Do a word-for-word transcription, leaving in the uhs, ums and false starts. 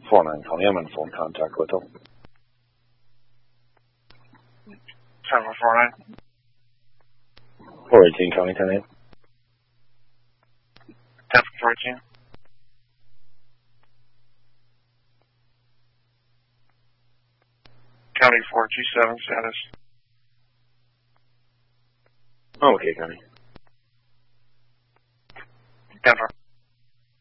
four nine County, I'm in phone contact with them. seven four nine. four eighteen County ten eight. ten four eighteen. County four two seven status. Oh, okay, County. Denver.